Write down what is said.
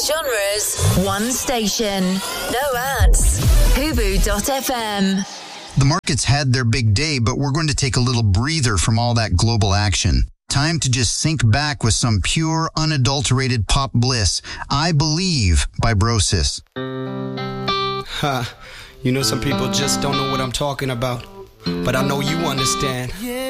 genres, one station. No ads. Hubu.fm. The markets had their big day, but we're going to take a little breather from all that global action. Time to just sink back with some pure, unadulterated pop bliss. I Believe by Brosis. You know, some people just don't know what I'm talking about, but I know you understand.